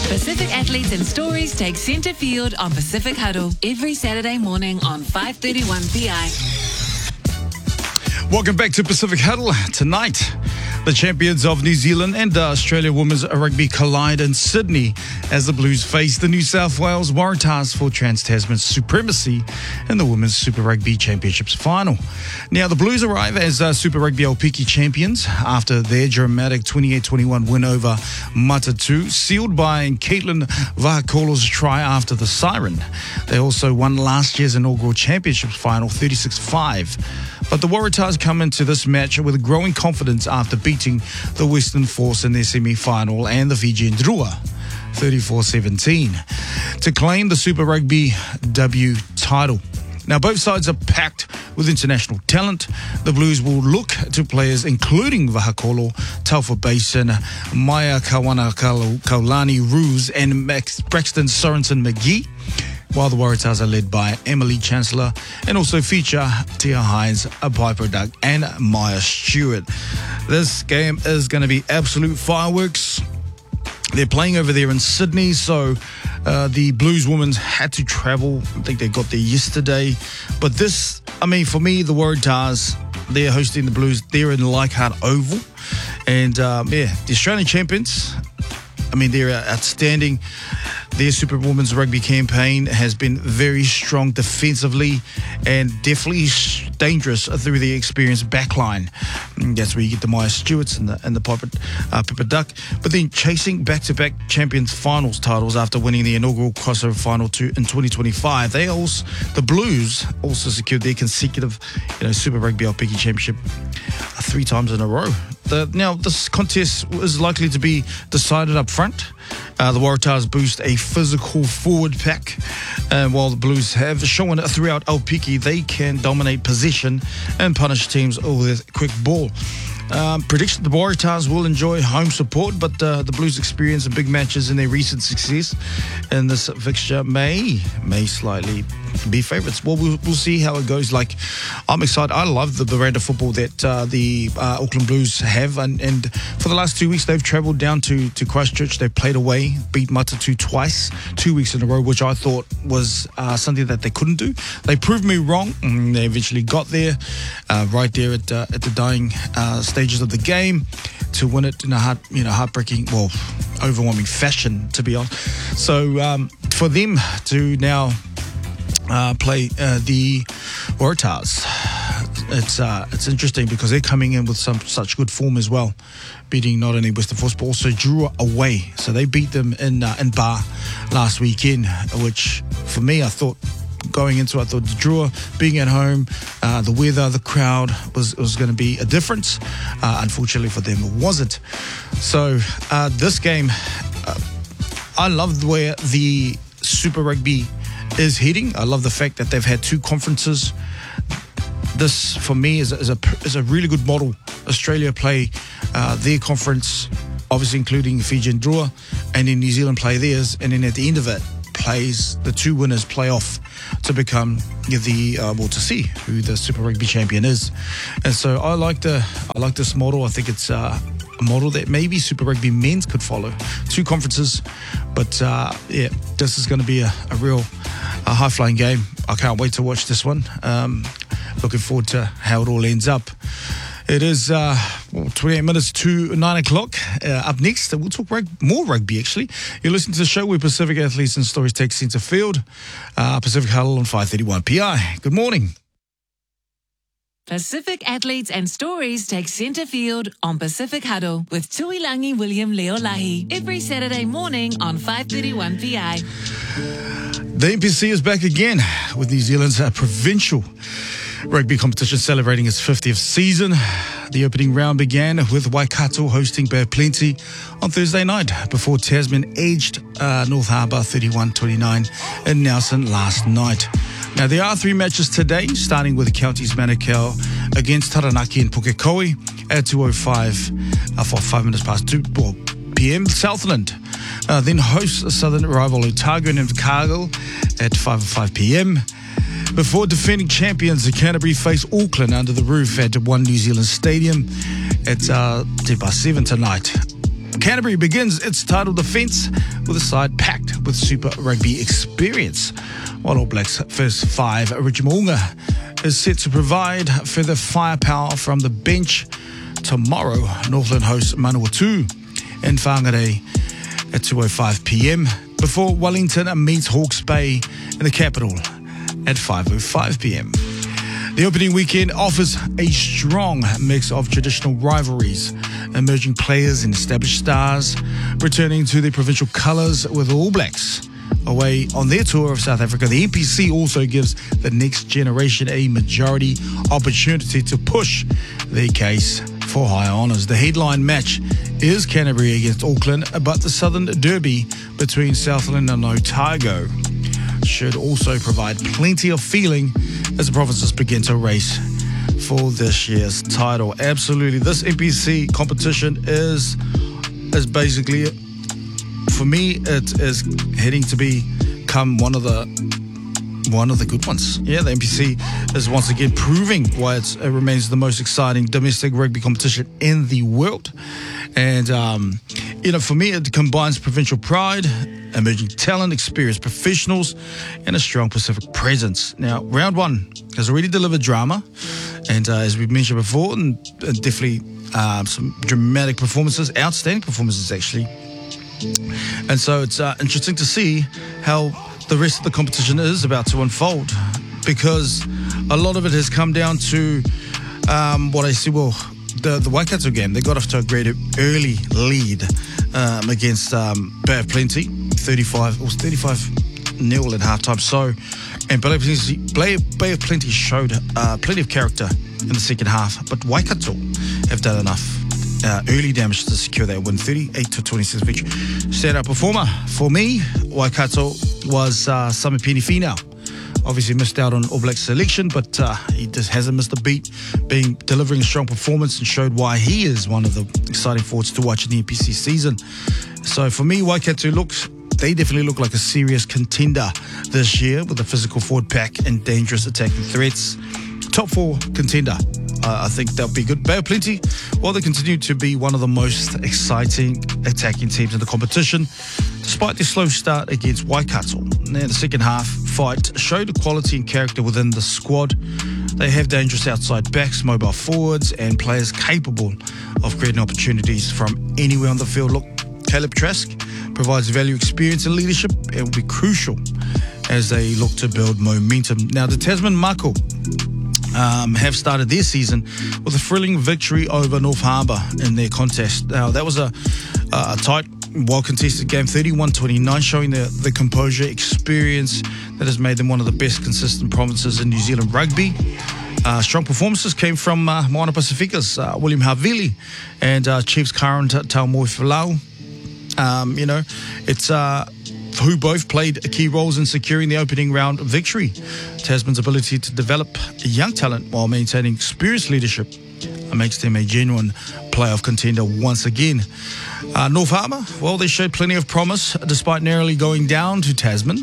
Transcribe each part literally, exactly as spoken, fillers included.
Pacific athletes and stories take centre field on Pacific Huddle every Saturday morning on five thirty-one P I. Welcome back to Pacific Huddle. Tonight, the champions of New Zealand and uh, Australia Women's Rugby collide in Sydney as the Blues face the New South Wales Waratahs for Trans-Tasman supremacy in the Women's Super Rugby Championships final. Now, the Blues arrive as uh, Super Rugby Aupiki champions after their dramatic twenty-eight twenty-one win over Matatu, sealed by Caitlin Vahakolo's try after the siren. They also won last year's inaugural championships final thirty-six five. But the Waratahs come into this match with growing confidence after beating the Western Force in their semi-final and the Fijian Drua thirty-four seventeen to claim the Super Rugby W title. Now, both sides are packed with international talent. The Blues will look to players including Vahakolo, Taufa Basin, Maya Kawana Kaulani Ruse, and Max Braxton Sorensen McGee, while the Waratahs are led by Emily Chancellor and also feature Tia Hines, Piper Duck, and Maya Stewart. This game is going to be absolute fireworks. They're playing over there in Sydney, so uh, the Blues women had to travel. I think they got there yesterday. But this, I mean, for me, the Waratahs, they're hosting the Blues. They're in Leichhardt Oval. And, um, yeah, the Australian champions, I mean, they're outstanding. Their Super Women's Rugby campaign has been very strong defensively and definitely dangerous through the experienced backline. That's where you get the Maya Stewarts and the, and the Piper, uh, Pippa Duck. But then chasing back-to-back Champions Finals titles after winning the inaugural crossover final two in twenty twenty-five, they also, the Blues also secured their consecutive, you know, Super Rugby Aupiki Championship three times in a row. The, now, this contest is likely to be decided up front. Uh, the Waratahs boost a physical forward pack, and while the Blues have shown throughout Aupiki they can dominate possession and punish teams with quick ball. Um, prediction: the Waratahs will enjoy home support, but uh, the Blues' experience in big matches and their recent success in this fixture may may slightly be favourites. Well, well, we'll see how it goes. Like, I'm excited. I love the brand of football that uh, the uh, Auckland Blues have, and, and for the last two weeks they've travelled down to, to Christchurch. They've played away, beat Matatu twice, two weeks in a row, which I thought was uh, something that they couldn't do. They proved me wrong, and they eventually got there, uh, right there at uh, at the dying uh, stages of the game to win it in a heart, you know, heartbreaking, well, overwhelming fashion, to be honest. So um, for them to now uh, play uh, the Waratahs, it's uh, it's interesting because they're coming in with some such good form as well, beating not only Western Force but also Drua away. So they beat them in uh, in Bar last weekend, which for me I thought. Going into it, I thought the Drua being at home, uh, the weather, the crowd was was going to be a difference. Uh, unfortunately for them, it wasn't. So uh, this game, uh, I love where the Super Rugby is heading. I love the fact that they've had two conferences. This, for me, is a, is a, is a really good model. Australia play uh, their conference, obviously including Fiji and Drua, and then New Zealand play theirs, and then at the end of it, plays the two winners play off to become the uh, well to see who the Super Rugby champion is. And so I like the I like this model. I think it's uh, a model that maybe Super Rugby men's could follow. Two conferences, but uh, yeah, this is going to be a, a real a high flying game. I can't wait to watch this one. Um, looking forward to how it all ends up. It is uh, twenty-eight minutes to nine o'clock. Uh, up next, we'll talk rug- more rugby, actually. You're listening to the show where Pacific Athletes and Stories take centre field. Uh, Pacific Huddle on five thirty-one P I. Good morning. Pacific Athletes and Stories take centre field on Pacific Huddle with Tuilangi William Leolahi every Saturday morning on five thirty-one P I. The N P C is back again with New Zealand's uh, provincial rugby competition celebrating its fiftieth season. The opening round began with Waikato hosting Bear Plenty on Thursday night before Tasman edged uh, North Harbour thirty-one twenty-nine in Nelson last night. Now, there are three matches today, starting with the Counties Manukau against Taranaki and Pukekohe at two oh five uh, for five minutes past two p.m. Southland uh, then hosts southern rival Otago and Invercargill at five oh five p.m. Before defending champions, the Canterbury face Auckland under the roof at One New Zealand Stadium at uh, ten past seven tonight. Canterbury begins its title defence with a side packed with Super Rugby experience, while All Blacks first five, Richie Mo'unga, is set to provide further firepower from the bench tomorrow. Northland hosts Manawatu in Whangarei at two oh five p.m. before Wellington meets Hawke's Bay in the capital at five oh five p.m. The opening weekend offers a strong mix of traditional rivalries, emerging players and established stars returning to their provincial colours with All Blacks away on their tour of South Africa. The N P C also gives the next generation a majority opportunity to push their case for high honours. The headline match is Canterbury against Auckland, but the Southern Derby between Southland and Otago should also provide plenty of feeling as the provinces begin to race for this year's title. Absolutely, this N P C competition is is basically, for me, it is heading to become one of the one of the good ones. Yeah, the N P C is once again proving why it's, it remains the most exciting domestic rugby competition in the world. And, um, you know, for me, it combines provincial pride, emerging talent, experienced professionals, and a strong Pacific presence. Now, round one has already delivered drama. And uh, as we've mentioned before, and, and definitely uh, some dramatic performances, outstanding performances, actually. And so it's uh, interesting to see how the rest of the competition is about to unfold, because a lot of it has come down to um, what I see, well, the, the Waikato game. They got off to a great early lead um, against um, Bay of Plenty, thirty-five, it was thirty-five nil at halftime. So, and Bay of Plenty, Bay, Bay of Plenty showed uh, plenty of character in the second half, but Waikato have done enough Uh, early damage to secure that win, thirty-eight to twenty-six victory. Standout performer for me, Waikato, was uh, Samipeni Finau. Obviously missed out on All Black selection, but uh, he just hasn't missed a beat, being delivering a strong performance, and showed why he is one of the exciting forwards to watch in the N P C season. So for me, Waikato looks, they definitely look like a serious contender this year with a physical forward pack and dangerous attacking threats. Top four contender. Uh, I think they'll be good. Bay of Plenty, well, they continue to be one of the most exciting attacking teams in the competition, despite their slow start against Waikato. Now, the second half fight showed the quality and character within the squad. They have dangerous outside backs, mobile forwards, and players capable of creating opportunities from anywhere on the field. Look, Caleb Trask provides value, experience, and leadership, and will be crucial as they look to build momentum. Now, the Tasman Mako Um, have started their season with a thrilling victory over North Harbour in their contest. Now, that was a, a tight, well-contested game, thirty-one twenty-nine, showing the, the composure, experience that has made them one of the best consistent provinces in New Zealand rugby. Uh, strong performances came from uh, Moana Pacifica's uh, William Havili and uh, Chiefs Karen Taumoefalau. Um, you know, it's... Uh, who both played key roles in securing the opening round victory. Tasman's ability to develop young talent while maintaining experienced leadership makes them a genuine playoff contender once again. Uh, North Harbour, well, they showed plenty of promise despite narrowly going down to Tasman.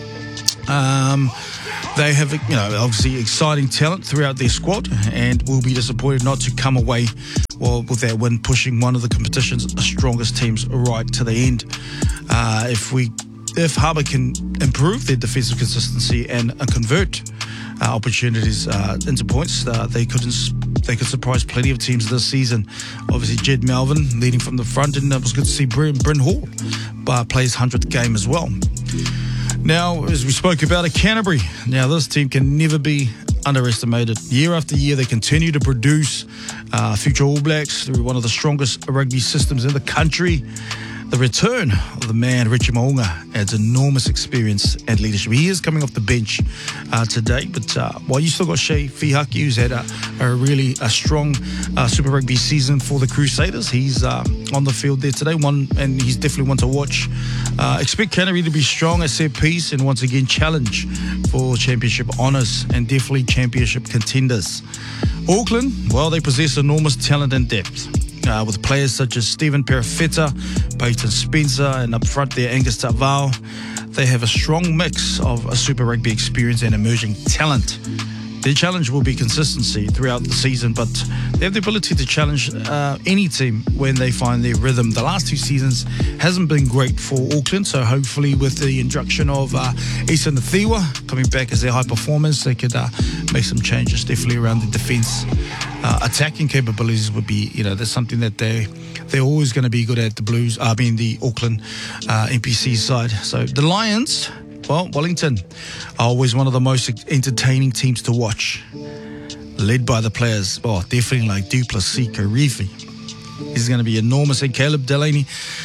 Um, they have, you know, obviously exciting talent throughout their squad, and will be disappointed not to come away well with that win, pushing one of the competition's strongest teams right to the end. Uh, if we If Harbour can improve their defensive consistency and uh, convert uh, opportunities uh, into points, uh, they could ins- they could surprise plenty of teams this season. Obviously, Jed Melvin leading from the front, and it was good to see Bryn, Bryn Hall uh, play his hundredth game as well. Now, as we spoke about at Canterbury, now this team can never be underestimated. Year after year, they continue to produce uh, future All Blacks through one of the strongest rugby systems in the country. The return of the man, Richie Mo'unga, adds enormous experience and leadership. He is coming off the bench uh, today, but uh, while you still got Shea Fihaki, who's had a, a really a strong uh, Super Rugby season for the Crusaders, he's uh, on the field there today, one, and he's definitely one to watch. Uh, expect Canterbury to be strong at set piece and once again challenge for championship honours and definitely championship contenders. Auckland, well, they possess enormous talent and depth. Uh, with players such as Stephen Perifeta, Peyton Spencer, and up front there, Angus Tavao. They have a strong mix of a Super Rugby experience and emerging talent. Their challenge will be consistency throughout the season, but they have the ability to challenge uh, any team when they find their rhythm. The last two seasons hasn't been great for Auckland, so hopefully with the introduction of uh, Isa Nathiwa coming back as their high performers, they could uh, make some changes definitely around the defence. Uh, attacking capabilities would be, you know, that's something that they, they're always going to be good at, the Blues, I mean the Auckland uh, N P C side. So the Lions... Well, Wellington are always one of the most entertaining teams to watch, led by the players, oh, definitely like du Plessis, Karifi. He's going to be enormous. And Caleb Delaney,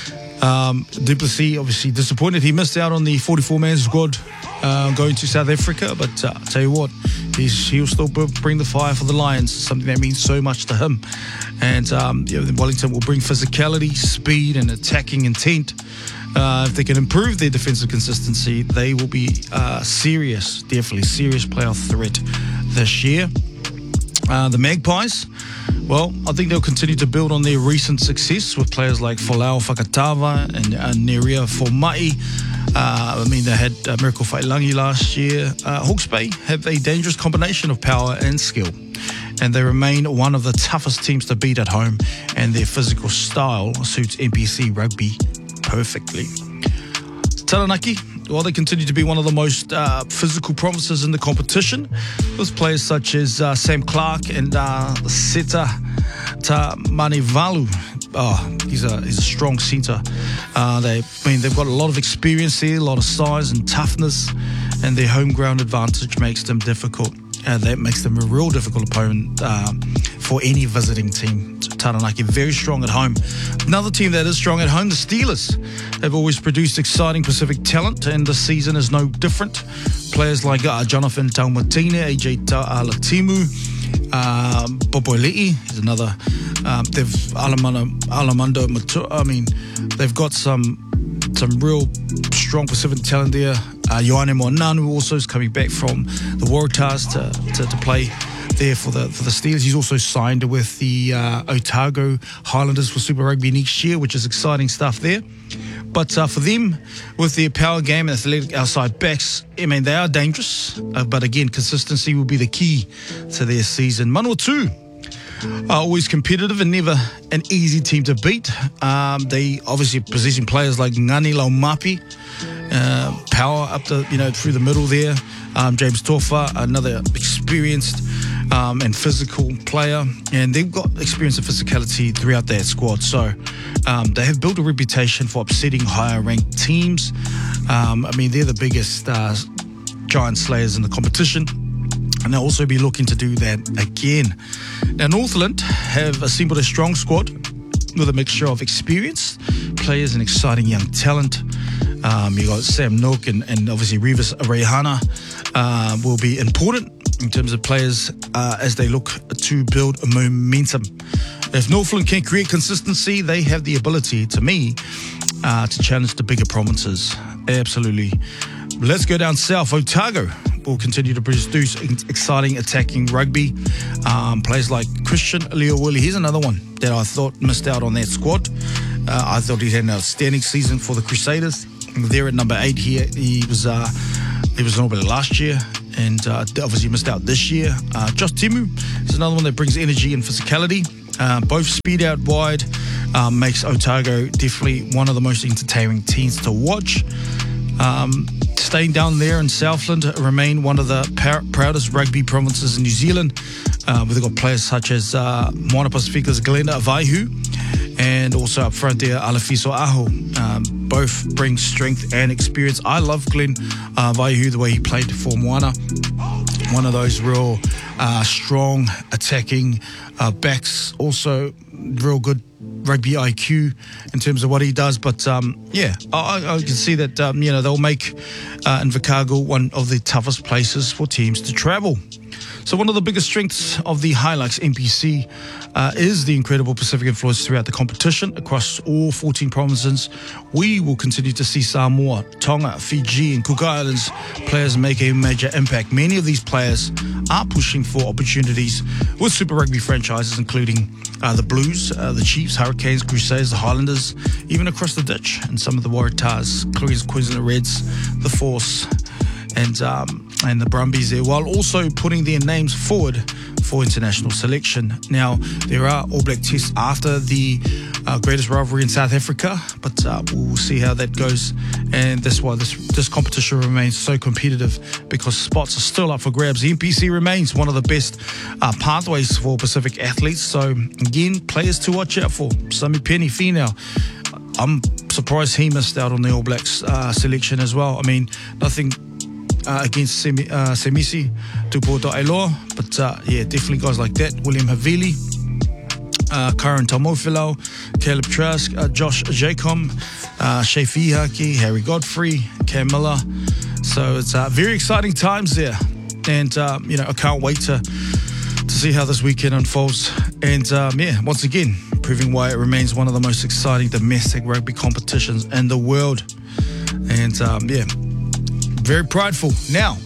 um, du Plessis obviously disappointed. He missed out on the forty-four man squad uh, going to South Africa, but uh, I'll tell you what, he's, he'll still bring the fire for the Lions, something that means so much to him. And um, you know, Wellington will bring physicality, speed, and attacking intent. Uh, if they can improve their defensive consistency, they will be uh, serious, definitely serious playoff threat this year. Uh, the Magpies, well, I think they'll continue to build on their recent success with players like Folau Fakatava and uh, Neria Formai. Uh, I mean, they had uh, Miracle Failangi last year. Uh, Hawke's Bay have a dangerous combination of power and skill, and they remain one of the toughest teams to beat at home, and their physical style suits N P C rugby perfectly. Taranaki, well, they continue to be one of the most uh, physical provinces in the competition, with players such as uh, Sam Clark and uh, Seta Tamanivalu. Oh, he's a he's a strong centre. Uh, they, I mean, they've got a lot of experience here, a lot of size and toughness, and their home ground advantage makes them difficult. Uh, that makes them a real difficult opponent um, for any visiting team. Taranaki, very strong at home. Another team that is strong at home, the Steelers, have always produced exciting Pacific talent, and this season is no different. Players like uh, Jonathan Taumatina, A J Latimu, um, Popoili'i is another. Um, they've Alamanda, Alamanda Matu, I mean, they've got some some real strong Pacific talent there. Uh, Ioane Monanu also is coming back from the Waratahs to, to, to play there for the for the Steelers. He's also signed with the uh, Otago Highlanders for Super Rugby next year, which is exciting stuff there. But uh, for them, with their power game and athletic outside backs, I mean, they are dangerous. Uh, but again, consistency will be the key to their season. Manawatu are always competitive and never an easy team to beat. Um, they obviously possessing players like Ngani Laumapi, uh, power up the you know through the middle there. Um, James Tofa, another experienced um, and physical player, and they've got experience and physicality throughout that squad. So um, they have built a reputation for upsetting higher-ranked teams. Um, I mean, they're the biggest uh, giant slayers in the competition, and they'll also be looking to do that again. Now, Northland have assembled a strong squad with a mixture of experienced players and exciting young talent. Um, you got Sam Nook and, and obviously Revis Rehana uh, will be important in terms of players uh, as they look to build a momentum. If Northland can create consistency, they have the ability, to me, uh, to challenge the bigger provinces. Absolutely. Let's go down south. Otago will continue to produce exciting attacking rugby. Um, players like Christian Leowili, here's another one that I thought missed out on that squad. Uh, I thought he had an outstanding season for the Crusaders. They're at number eight here. He was uh, he was nobody last year, and uh, obviously missed out this year. Uh, Josh Timu is another one that brings energy and physicality. Uh, both speed out wide, um, makes Otago definitely one of the most entertaining teams to watch. Um, staying down there in Southland, remain one of the par- proudest rugby provinces in New Zealand. Uh, we've got players such as uh, Moana Pacifica's Glenda Avaihu, and also up front there, Alafiso Aho. Um, both bring strength and experience. I love Glenn uh, Vaihu, the way he played for Moana. One of those real uh, strong attacking uh, backs. Also, real good rugby I Q in terms of what he does. But um, yeah, I, I can see that um, you know they'll make uh, Invercargill one of the toughest places for teams to travel. So one of the biggest strengths of the Hilux N P C uh, is the incredible Pacific influence throughout the competition across all fourteen provinces. We will continue to see Samoa, Tonga, Fiji and Cook Islands players make a major impact. Many of these players are pushing for opportunities with Super Rugby franchises, including uh, the Blues, uh, the Chiefs, Hurricanes, Crusaders, the Highlanders, even across the ditch, and some of the Waratahs, Queensland Reds, the Force, and um, and the Brumbies there, while also putting their names forward for international selection. Now, there are All Black tests after the uh, greatest rivalry in South Africa, but uh, we'll see how that goes, and that's why this this competition remains so competitive, because spots are still up for grabs. The N P C remains one of the best uh, pathways for Pacific athletes, so again, players to watch out for. Sami Penny Finau, I'm surprised he missed out on the All Blacks uh, selection as well. I mean, nothing Uh, against Semi, uh, Semisi Tupuoto'ailoa, but uh, yeah, definitely guys like that. William Havili, uh, Karen Tomofilo, Caleb Trask, uh, Josh Jacom, uh, Shea Fihaki, Harry Godfrey, Cam Miller. So it's uh, very exciting times there, and uh, you know, I can't wait to to see how this weekend unfolds. And um, yeah, once again, proving why it remains one of the most exciting domestic rugby competitions in the world. And um, yeah. Very prideful. Now,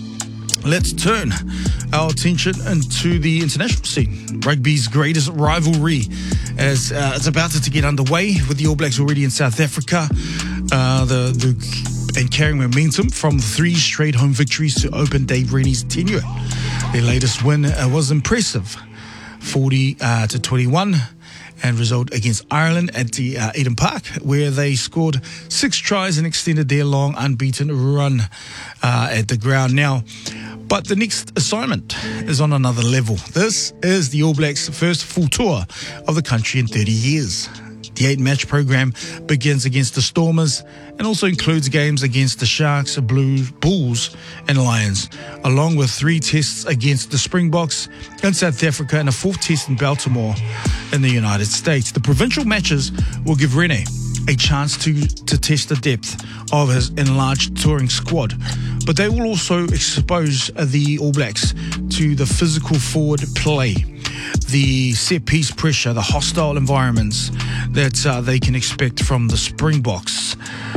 let's turn our attention into the international scene. Rugby's greatest rivalry as uh, it's about to get underway, with the All Blacks already in South Africa, uh, the, the and carrying momentum from three straight home victories to open Dave Rennie's tenure. Their latest win uh, was impressive, forty uh, to twenty-one. And result against Ireland at the uh, Eden Park, where they scored six tries and extended their long unbeaten run uh, at the ground. Now, but the next assignment is on another level. This is the All Blacks' first full tour of the country in thirty years. The eight-match program begins against the Stormers and also includes games against the Sharks, Blues, Bulls and Lions, along with three tests against the Springboks in South Africa and a fourth test in Baltimore in the United States. The provincial matches will give Rene a chance to, to test the depth of his enlarged touring squad, but they will also expose the All Blacks to the physical forward play, the set-piece pressure, the hostile environments that uh, they can expect from the Springboks.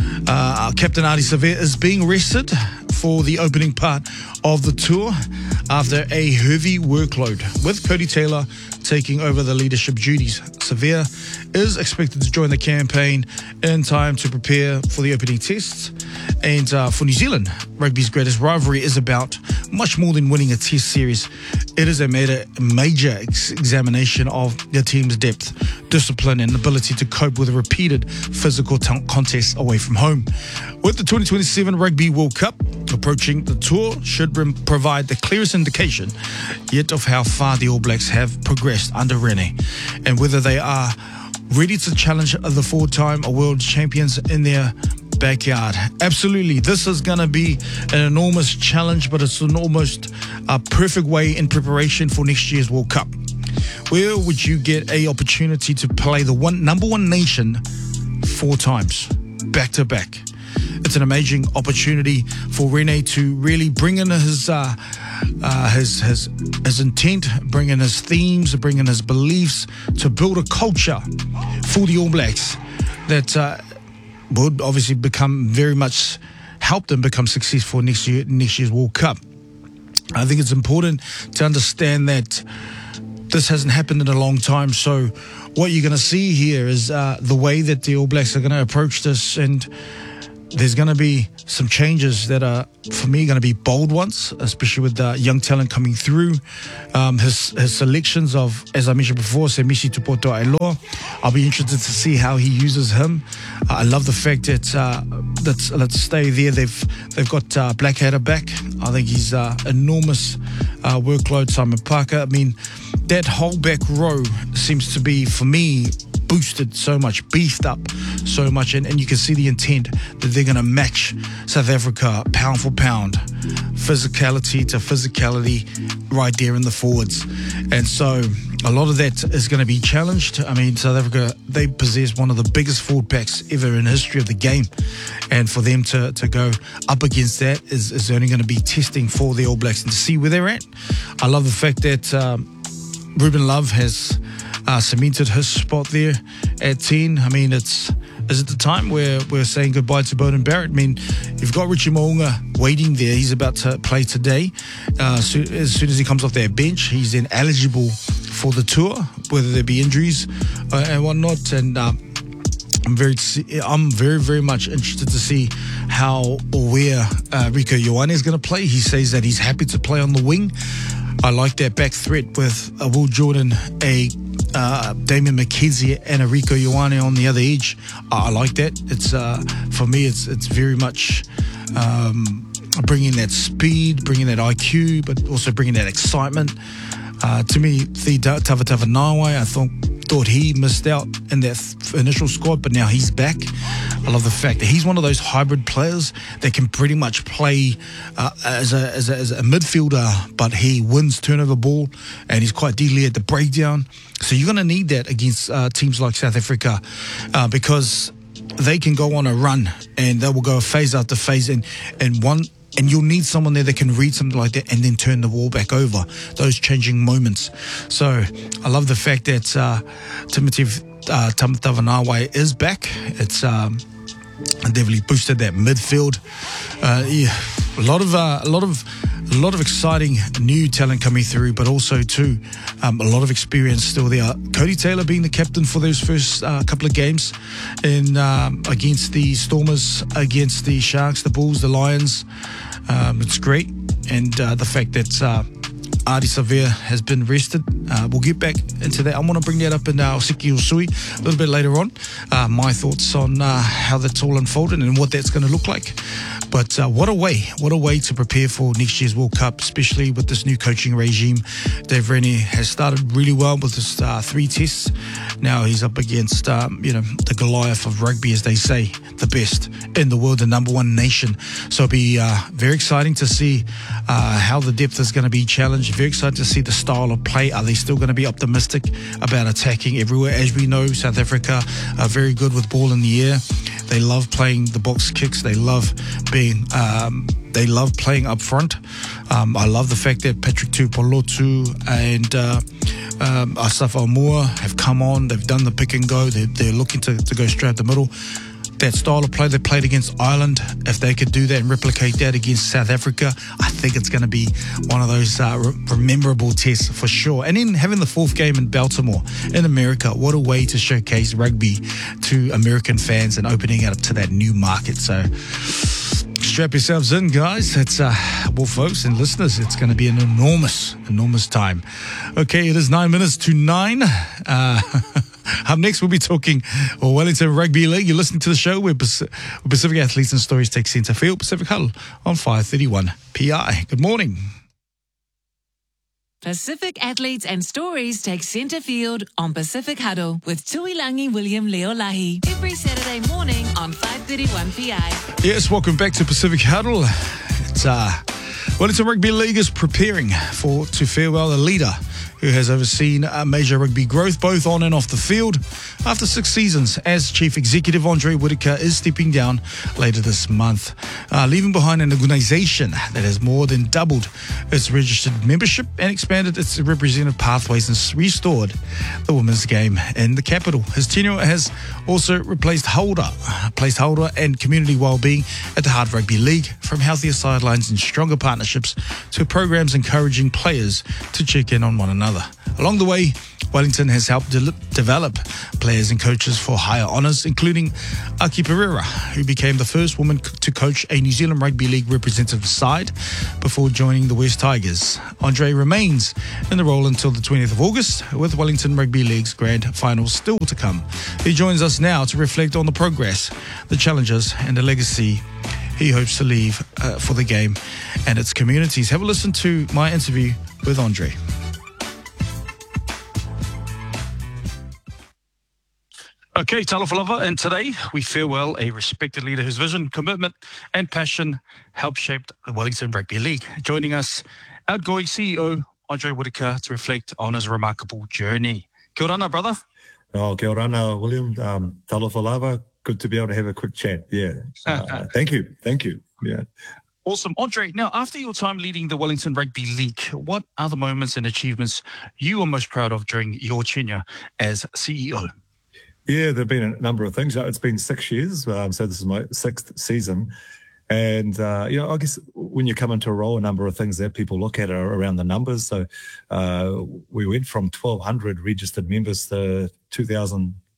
Uh, Captain Ardie Savea is being rested for the opening part of the tour after a heavy workload, with Cody Taylor taking over the leadership duties. Savea is expected to join the campaign in time to prepare for the opening tests. And uh, for New Zealand, rugby's greatest rivalry is about much more than winning a test series. It is a major, major ex- examination of the team's depth, discipline and ability to cope with repeated physical t- contests away from home. With the twenty twenty-seven Rugby World Cup approaching, the tour should rem- provide the clearest indication yet of how far the All Blacks have progressed under Rene, and whether they are ready to challenge the four-time world champions in their backyard. Absolutely, this is going to be an enormous challenge, but it's an almost uh, perfect way in preparation for next year's World Cup. Where would you get a opportunity to play the one number one nation four times, back to back? It's an amazing opportunity for Rene to really bring in his uh, uh, his his his intent, bring in his themes, bring in his beliefs to build a culture for the All Blacks that uh, would obviously become very much help them become successful next year next year's World Cup. I think it's important to understand that this hasn't happened in a long time. So what you're going to see here is uh, the way that the All Blacks are going to approach this, and there's going to be some changes that are, for me, going to be bold ones, especially with the young talent coming through. Um, his his selections of, as I mentioned before, Semisi Tupuoto'ailoa. I'll be interested to see how he uses him. Uh, I love the fact that uh, let's let's stay there. They've they've got uh, Blackadder back. I think he's uh, enormous uh, workload. Simon Parker. I mean, that whole back row seems to be, for me, boosted so much, beefed up so much, and, and you can see the intent that they're going to match South Africa pound for pound, physicality to physicality right there in the forwards. And so a lot of that is going to be challenged. I mean, South Africa, they possess one of the biggest forward packs ever in the history of the game, and for them to, to go up against that is, is only going to be testing for the All Blacks and to see where they're at. I love the fact that um, Ruben Love has Uh, cemented his spot there at ten. I mean, it's is it the time where we're saying goodbye to Beauden Barrett? I mean, you've got Richie Mo'unga waiting there. He's about to play today. Uh, so as soon as he comes off that bench, he's then eligible for the tour, whether there be injuries uh, and whatnot. And uh, I'm very, I'm very, very much interested to see how or where uh, Rieko Ioane is going to play. He says that he's happy to play on the wing. I like that back threat with a Will Jordan, a uh, Damian McKenzie, and a Rieko Ioane on the other edge. I, I like that. It's uh, for me, it's it's very much um, bringing that speed, bringing that I Q, but also bringing that excitement. Uh, to me, the Tawatafa Naiwai, I thought. Thought he missed out in that th- initial squad, but now he's back. I love the fact that he's one of those hybrid players that can pretty much play uh, as, a, as, a, as a midfielder, but he wins turnover ball and he's quite deadly at the breakdown. So you're going to need that against uh, teams like South Africa uh, because they can go on a run and they will go phase after phase, and, and one and you'll need someone there that can read something like that and then turn the ball back over, those changing moments. So I love the fact that uh, Timothy uh, Tawatafa Naiwai is back. It's um, definitely boosted that midfield. Uh, yeah, a lot of uh, a lot of a lot of exciting new talent coming through, but also too um, a lot of experience still there. Cody Taylor being the captain for those first uh, couple of games in um, against the Stormers, against the Sharks, the Bulls, the Lions. Um, it's great, and uh, the fact that uh, Ardie Savea has been rested. Uh, we'll get back into that. I want to bring that up in our Siki Usui a little bit later on. Uh, my thoughts on uh, how that's all unfolded and what that's going to look like. But uh, what a way, what a way to prepare for next year's World Cup, especially with this new coaching regime. Dave Rennie has started really well with his uh, three tests. Now he's up against, um, you know, the Goliath of rugby, as they say, the best in the world, the number one nation. So it'll be uh, very exciting to see uh, how the depth is going to be challenged. Very excited to see the style of play. Are they still going to be optimistic about attacking everywhere? As we know, South Africa are very good with ball in the air. They love playing the box kicks. They love being, um, they love playing up front. Um, I love the fact that Patrick Tupolotu and uh, um, Asaf Almua have come on. They've done the pick and go. They're, they're looking to, to go straight up the middle. That style of play they played against Ireland, if they could do that and replicate that against South Africa, I think it's going to be one of those uh, re- memorable tests for sure. And then having the fourth game in Baltimore, in America, what a way to showcase rugby to American fans and opening it up to that new market. So strap yourselves in, guys. It's, uh, well, folks and listeners, it's going to be an enormous, enormous time. Okay, it is nine minutes to nine. Uh, Up next, we'll be talking Wellington Rugby League. You're listening to the show where Pacific Athletes and Stories take centre field. Pacific Huddle on five thirty-one P I. Good morning. Pacific Athletes and Stories take centre field on Pacific Huddle with Tuilangi William Leolahi every Saturday morning on five thirty-one P I. Yes, welcome back to Pacific Huddle. It's uh, Wellington Rugby League is preparing for to farewell a leader who has overseen uh, major rugby growth both on and off the field. After six seasons as Chief Executive, Andre Whitaker is stepping down later this month, uh, leaving behind an organisation that has more than doubled its registered membership and expanded its representative pathways and restored the women's game in the capital. His tenure has also replaced Holder, placed Holder and community wellbeing at the Heart Rugby League, from healthier sidelines and stronger partnerships to programs encouraging players to check in on one another. Along the way, Wellington has helped de- develop players and coaches for higher honours, including Aki Pereira, who became the first woman c- to coach a New Zealand Rugby League representative side before joining the West Tigers. Andre remains in the role until the twentieth of August, with Wellington Rugby League's grand final still to come. He joins us now to reflect on the progress, the challenges and the legacy he hopes to leave uh, for the game and its communities. Have a listen to my interview with Andre. Okay, talofa lava, and today we farewell a respected leader whose vision, commitment and passion helped shape the Wellington Rugby League. Joining us, outgoing C E O Andre Whitaker to reflect on his remarkable journey. Kia ora, brother. Oh, kia ora, William. Um, talofa lava, good to be able to have a quick chat. Yeah, uh, thank you, thank you. Yeah. Awesome. Andre, now after your time leading the Wellington Rugby League, what are the moments and achievements you are most proud of during your tenure as C E O? Yeah, there have been a number of things. It's been six years, um, so this is my sixth season. And, uh, you know, I guess when you come into a role, a number of things that people look at are around the numbers. So uh, we went from twelve hundred registered members to two thousand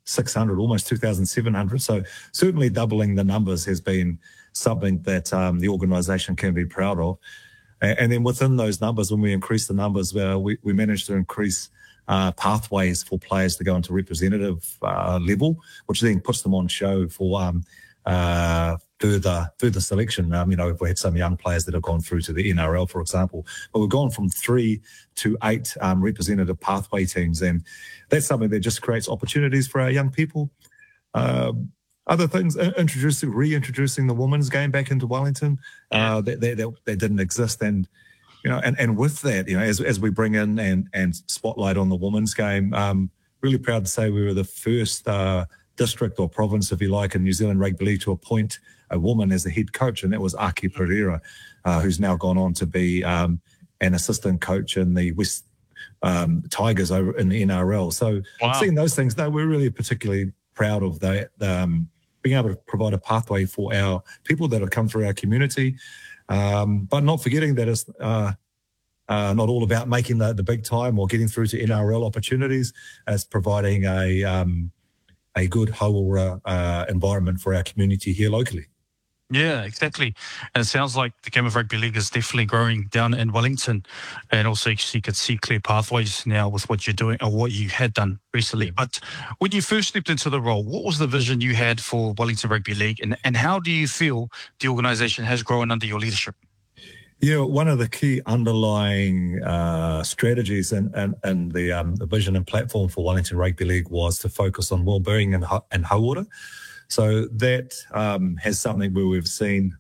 six hundred, almost two thousand seven hundred. So certainly doubling the numbers has been something that um, the organisation can be proud of. And, and then within those numbers, when we increase the numbers, uh, we, we managed to increase uh, pathways for players to go into representative uh, level, which then puts them on show for um, uh, further further selection. Um, you know, if we had some young players that have gone through to the N R L, for example, but we've gone from three to eight um, representative pathway teams, and that's something that just creates opportunities for our young people. Um, other things, introducing, reintroducing the women's game back into Wellington, uh, that, that, that, that didn't exist, and you know, and, and with that, you know, as as we bring in and and spotlight on the women's game, um, really proud to say we were the first uh, district or province, if you like, in New Zealand Rugby League to appoint a woman as the head coach, and that was Aki Pereira, uh, who's now gone on to be um, an assistant coach in the West um, Tigers over in the N R L. So wow. Seeing those things, no, we're really particularly proud of that, um, being able to provide a pathway for our people that have come through our community, um, but not forgetting that it's uh, uh, not all about making the, the big time or getting through to N R L opportunities. It's providing a um, a good whole uh, environment for our community here locally. Yeah, exactly. And it sounds like the game of rugby league is definitely growing down in Wellington, and also you could see clear pathways now with what you're doing or what you had done recently. But when you first stepped into the role, what was the vision you had for Wellington Rugby League, and, and how do you feel the organisation has grown under your leadership? Yeah, one of the key underlying uh, strategies and and, and the, um, the vision and platform for Wellington Rugby League was to focus on well-being and, and hauora. So that um, has something where we've seen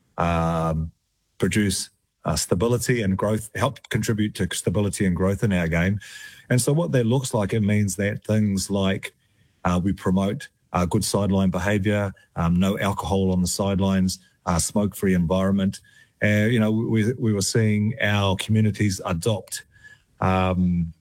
um, produce uh, stability and growth, help contribute to stability and growth in our game. And so what that looks like, it means that things like uh, we promote uh, good sideline behaviour, um, no alcohol on the sidelines, uh, smoke-free environment. Uh, you know, we, we were seeing our communities adopt um,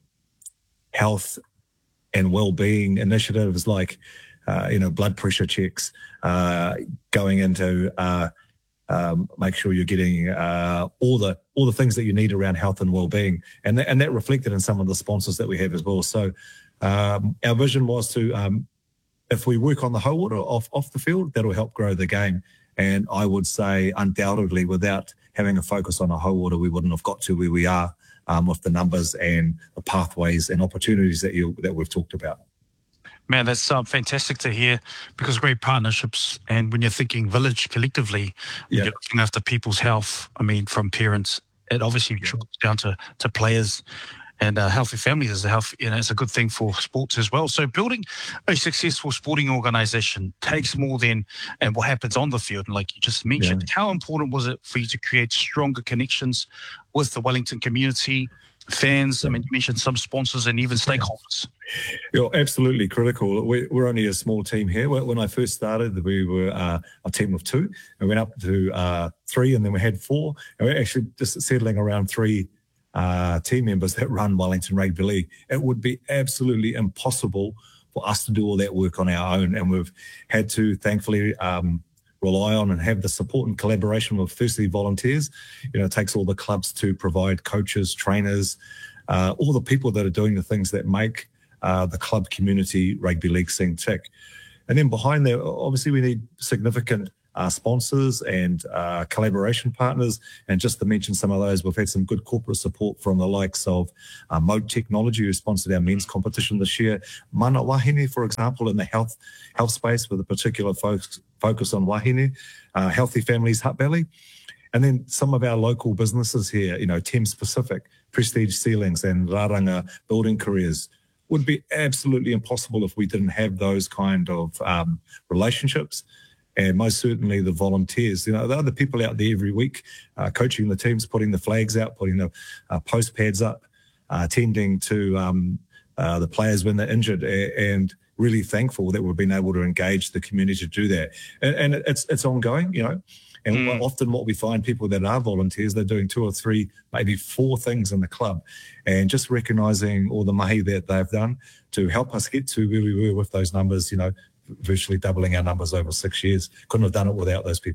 health and well-being initiatives like Uh, you know, blood pressure checks, uh, going into uh, um, make sure you're getting uh, all the all the things that you need around health and well-being, and th- and that reflected in some of the sponsors that we have as well. So um, our vision was to, um, if we work on the hauora off off the field, that'll help grow the game. And I would say, undoubtedly, without having a focus on a hauora, we wouldn't have got to where we are um, with the numbers and the pathways and opportunities that you that we've talked about. Man, that's uh, fantastic to hear, because great partnerships, and when you're thinking village collectively, when yeah. you're looking after people's health, I mean, from parents, it obviously yeah. trickles down to, to players, and uh, healthy families is a health, you know, it's a good thing for sports as well. So building a successful sporting organisation takes more than and what happens on the field. And like you just mentioned, yeah. how important was it for you to create stronger connections with the Wellington community, fans? I mean, you mentioned some sponsors and even stakeholders. You're absolutely critical. We, we're only a small team here. When I first started, we were uh, a team of two, and went up to uh, three, and then we had four. And we're actually just settling around three uh, team members that run Wellington Rugby League. It would be absolutely impossible for us to do all that work on our own, and we've had to, thankfully, um, rely on and have the support and collaboration of, firstly, volunteers. You know, it takes all the clubs to provide coaches, trainers, uh, all the people that are doing the things that make uh, the club community rugby league scene tick. And then behind that, obviously, we need significant uh, sponsors and uh, collaboration partners. And just to mention some of those, we've had some good corporate support from the likes of uh, Mode Technology, who sponsored our men's competition this year. Mana Wahine, for example, in the health health space, with a particular focus, focus on Wahine, uh, Healthy Families Hutt Valley. And then some of our local businesses here, you know, Thames Pacific, Prestige Ceilings, and Raranga Building Careers. Would be absolutely impossible if we didn't have those kind of um, relationships. And most certainly the volunteers, you know, the other people out there every week, uh, coaching the teams, putting the flags out, putting the uh, post pads up, uh, tending to um, uh, the players when they're injured, and really thankful that we've been able to engage the community to do that. And, and it's it's ongoing, you know. And mm. often what we find, people that are volunteers, they're doing two or three, maybe four things in the club. And just recognising all the mahi that they've done to help us get to where we were with those numbers, you know, virtually doubling our numbers over six years. Couldn't have done it without those people.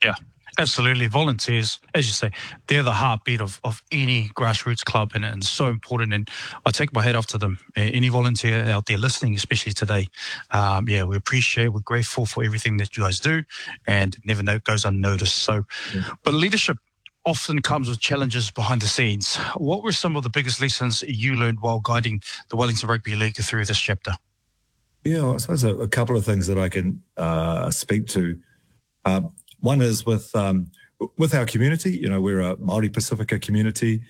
Yeah, absolutely. Volunteers, as you say, they're the heartbeat of, of any grassroots club, and, and so important. And I take my hat off to them. Uh, Any volunteer out there listening, especially today, um, yeah, we appreciate, we're grateful for everything that you guys do, and it never no, goes unnoticed. So, Yeah. but leadership often comes with challenges behind the scenes. What were some of the biggest lessons you learned while guiding the Wellington Rugby League through this chapter? Yeah, I suppose a, a couple of things that I can uh, speak to. Um, one is with um, with our community. You know, we're a Māori Pacifica community.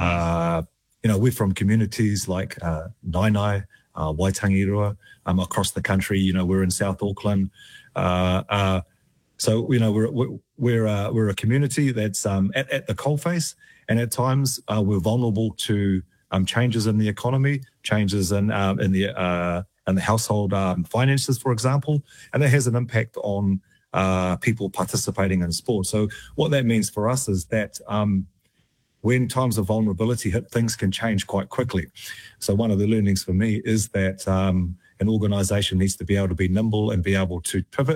Uh, you know, we're from communities like uh, Nainai, uh, Waitangiroa, um, across the country. You know, we're in South Auckland. Uh, uh, so, you know, we're we're we're, uh, we're a community that's um, at, at the coalface, and at times uh, we're vulnerable to um, changes in the economy, changes in um, in the uh, in the household um, finances, for example, and that has an impact on uh, people participating in sport. So what that means for us is that um, when times of vulnerability hit, things can change quite quickly. So one of the learnings for me is that um, an organisation needs to be able to be nimble and be able to pivot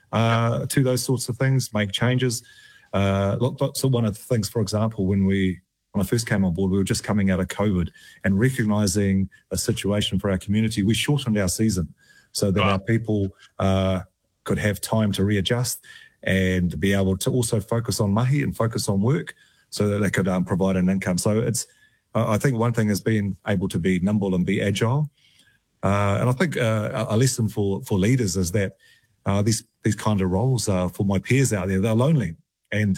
uh, to those sorts of things, make changes. Uh, look, look, so one of the things, for example, when we when I first came on board, we were just coming out of COVID and recognising a situation for our community. We shortened our season so that Wow. our people uh, could have time to readjust and be able to also focus on mahi and focus on work so that they could um, provide an income. So it's, uh, I think one thing is being able to be nimble and be agile. Uh, and I think uh, a lesson for, for leaders is that uh, these, these kind of roles uh, for my peers out there, they're lonely. And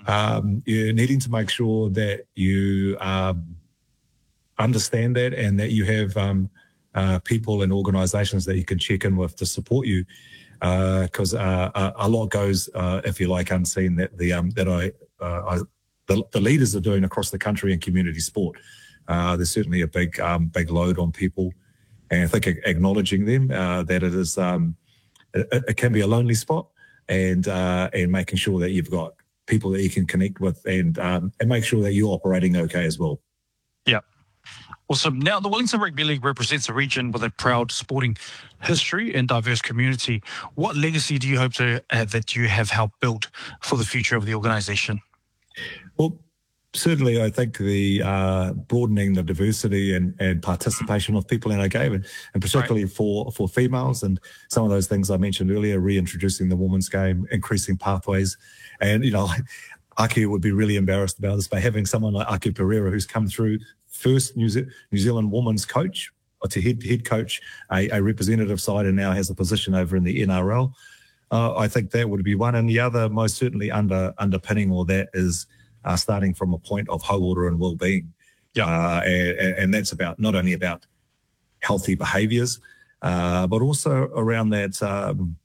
um, you're needing to make sure that you um, understand that and that you have um, uh, people and organisations that you can check in with to support you, because uh, uh, a, a lot goes, uh, if you like, unseen that the um, that I, uh, I the, the leaders are doing across the country in community sport. Uh, there's certainly a big um, big load on people, and I think acknowledging them uh, that it is um, it, it can be a lonely spot. And uh, and making sure that you've got people that you can connect with, and um, and make sure that you're operating okay as well. Yeah. Awesome. Now, the Wellington Rugby League represents a region with a proud sporting history and diverse community. What legacy do you hope to uh, that you have helped build for the future of the organisation? Well, certainly, I think the uh, broadening the diversity and, and participation of people in our game, and, and particularly right. for, for females, and some of those things I mentioned earlier, reintroducing the women's game, increasing pathways. And, you know, Aki would be really embarrassed about this, but having someone like Aki Pereira, who's come through first New, Ze- New Zealand women's coach, or to head, head coach a, a representative side, and now has a position over in the N R L. Uh, I think that would be one. And the other, most certainly under underpinning all that, is Uh, starting from a point of high order and well-being. Yeah. Uh, and, and that's about not only about healthy behaviours, uh, but also around that, um,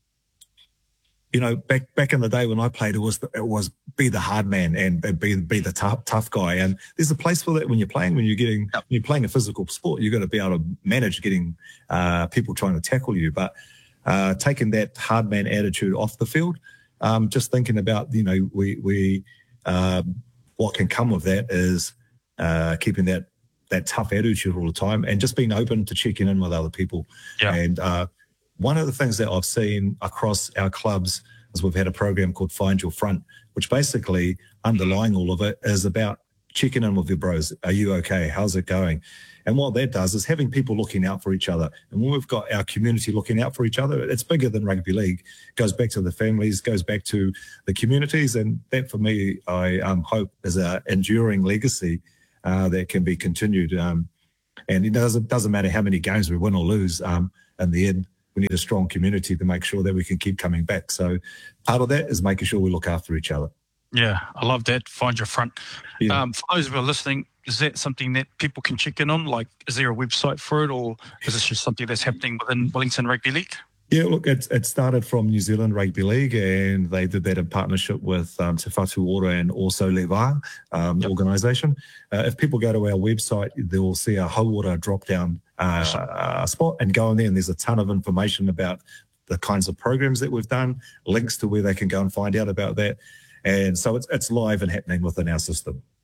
you know, back back in the day when I played, it was the, it was be the hard man and be be the tough tough guy. And there's a place for that when you're playing. When you're getting Yep. when you're playing a physical sport, you've got to be able to manage getting uh, people trying to tackle you. But uh, taking that hard man attitude off the field, um, just thinking about, you know, we we. Um, what can come of that is uh, keeping that that tough attitude all the time, and just being open to checking in with other people. Yeah. And uh, one of the things that I've seen across our clubs is we've had a program called Find Your Front, which basically underlying all of it is about checking in with your bros. Are you okay? How's it going? And what that does is having people looking out for each other. And when we've got our community looking out for each other, it's bigger than rugby league. It goes back to the families, goes back to the communities. And that, for me, I um, hope is an enduring legacy uh, that can be continued. Um, and it doesn't, doesn't matter how many games we win or lose. Um, in the end, we need a strong community to make sure that we can keep coming back. So part of that is making sure we look after each other. Yeah, I love that. Find your front. Yeah. Um, for those who are listening, is that something that people can check in on? Like, is there a website for it, or is this just something that's happening within Wellington Rugby League? Yeah, look, it, it started from New Zealand Rugby League, and they did that in partnership with um, Te Whatu Ora and also Levar um, Yep. organisation. Uh, if people go to our website, they will see a Hauora drop-down uh, uh, spot, and go in there, and there's a ton of information about the kinds of programs that we've done, links to where they can go and find out about that. And so it's it's live and happening within our system.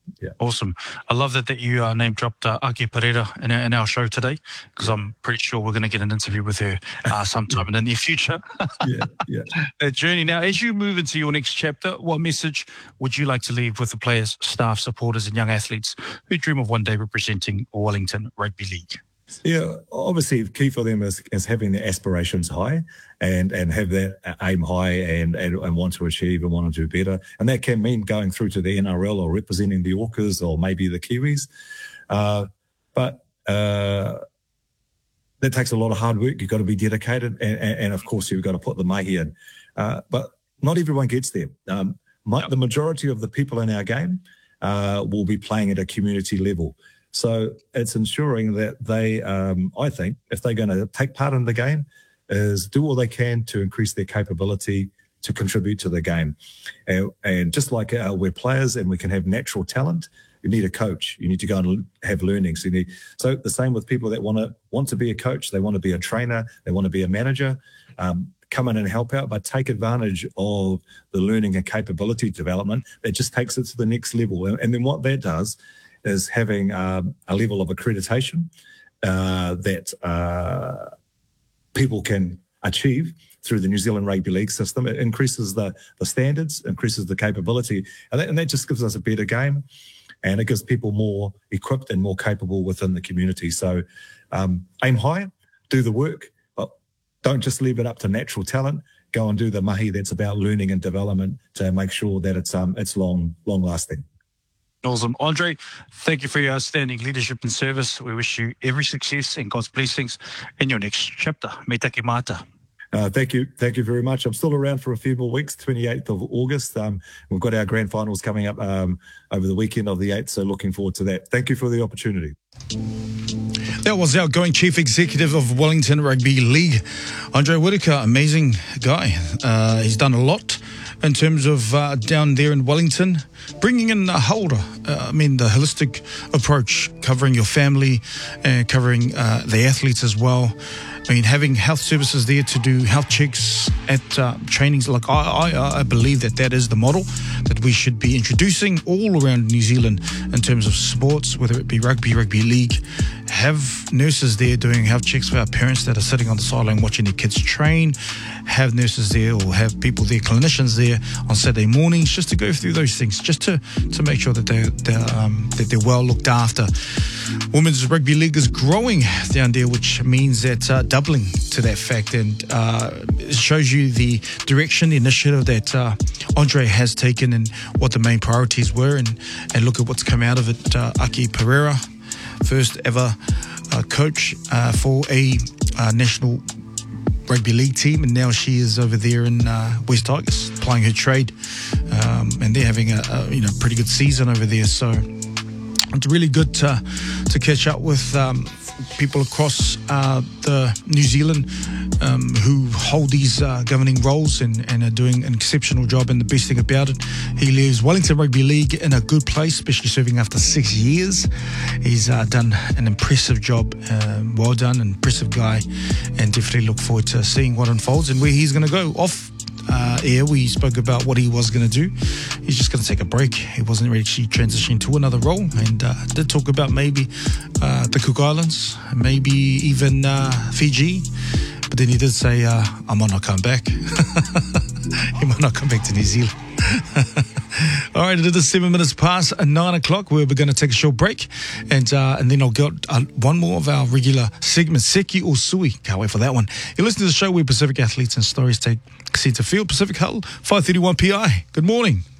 Yeah. Awesome. I love that that you uh, name dropped uh, Aki Pereira in our, in our show today, because I'm pretty sure we're going to get an interview with her uh, sometime in the near future. Yeah, yeah. That journey. Now, as you move into your next chapter, what message would you like to leave with the players, staff, supporters, and young athletes who dream of one day representing Wellington Rugby League? Yeah, obviously key for them is, is having their aspirations high and, and have that aim high and, and, and want to achieve and want to do better. And that can mean going through to the N R L or representing the Orcas or maybe the Kiwis. Uh, but uh, that takes a lot of hard work. You've got to be dedicated. And, and, and of course, you've got to put the mahi in. Uh, but not everyone gets there. Um, my, Yep. The majority of the people in our game uh, will be playing at a community level. So it's ensuring that they, um, I think, if they're going to take part in the game, is do all they can to increase their capability to contribute to the game. And, and just like uh, we're players and we can have natural talent, you need a coach. You need to go and have learnings. You need, so the same with people that want to want to be a coach, they want to be a trainer, they want to be a manager. Um, come in and help out, but take advantage of the learning and capability development that just takes it to the next level. And, and then what that does is having um, a level of accreditation uh, that uh, people can achieve through the New Zealand Rugby League system. It increases the, the standards, increases the capability, and that, and that just gives us a better game, and it gives people more equipped and more capable within the community. So um, aim high, do the work, but don't just leave it up to natural talent. Go and do the mahi that's about learning and development to make sure that it's um it's long, long lasting. Awesome. Andre, thank you for your outstanding leadership and service. We wish you every success and God's blessings in your next chapter. Me take mata. Uh, thank you. Thank you very much. I'm still around for a few more weeks, twenty-eighth of August. Um, we've got our grand finals coming up um, over the weekend of the eighth, so looking forward to that. Thank you for the opportunity. That was our outgoing Chief Executive of Wellington Rugby League, Andre Whitaker. Amazing guy. Uh, he's done a lot in terms of uh, down there in Wellington, bringing in a holder. Uh, I mean, the holistic approach, covering your family and covering uh, the athletes as well. I mean, having health services there to do health checks at uh, trainings. Like I, I, I believe that that is the model that we should be introducing all around New Zealand in terms of sports, whether it be rugby, rugby league. Have nurses there doing health checks for our parents that are sitting on the sideline watching their kids train. Have nurses there or have people there, clinicians there on Saturday mornings, just to go through those things, just to, to make sure that they're, they're, um, that they're well looked after. Women's Rugby League is growing down there, which means that uh, doubling to that fact, and uh, it shows you the direction, the initiative that uh, Andre has taken and what the main priorities were, and, and look at what's come out of it. uh, Aki Pereira, first ever uh, coach uh, for a uh, national rugby league team, and now she is over there in uh, West Tigers plying her trade, um, and they're having a, a you know pretty good season over there. So it's really good to, to catch up with um, people across uh, the New Zealand um, who hold these uh, governing roles and, and are doing an exceptional job. And the best thing about it, he leaves Wellington Rugby League in a good place, especially serving after six years. He's uh, done an impressive job, uh, well done, impressive guy, and definitely look forward to seeing what unfolds and where he's going to go. Off Uh, air, we spoke about what he was going to do. He's just going to take a break. He wasn't really actually transitioning to another role, and uh, did talk about maybe uh, the Cook Islands, maybe even uh, Fiji. But then he did say, uh, I might not come back. He might not come back to New Zealand. All right, it is seven minutes past nine o'clock. We're going to take a short break, and uh, and then I'll get uh, one more of our regular segments, Seki or Sui. Can't wait for that one. You're listening to the show where Pacific athletes and stories take centre field. Pacific Huddle, five thirty-one P I. Good morning.